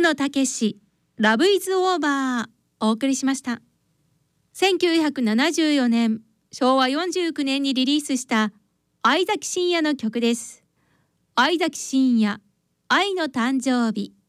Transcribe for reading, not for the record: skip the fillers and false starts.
野武ラブイズオーバーお送りしました。1974年昭和49年にリリースした相崎真也の曲です。相崎真也愛の誕生日。